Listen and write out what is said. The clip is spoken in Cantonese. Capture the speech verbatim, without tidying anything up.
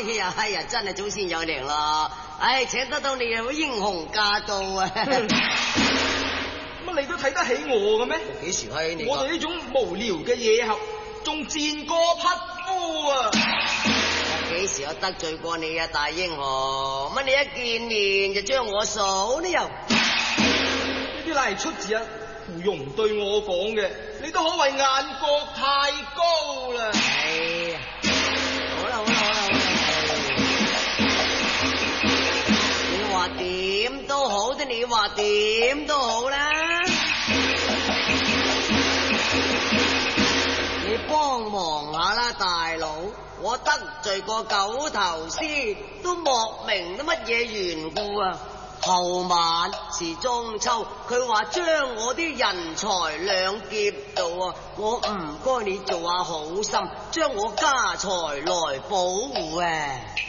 呀，哎呀，真係祖先有靈啦！唉，請得到你有英雄駕到啊！ 乜你都睇得起我嘅咩？ 幾時係你？ 我哋呢種無聊嘅野俠，仲賤過匹夫啊！ 我幾時有得罪過你啊，大英雄？乜你一見面就將我數呢又？ 呢啲乃係出自啊芙蓉對我講嘅，你都可謂眼角太高啦！ 哎呀，好啦好啦好啦好啦，你話點都好啫，你話點都好啦。你幫忙下啦，大佬，我得罪過九頭獅，都莫名都乜嘢緣故啊！後晚是中秋，佢話將我啲人財兩劫度啊！我唔該你做下好心，將我家財來保護啊！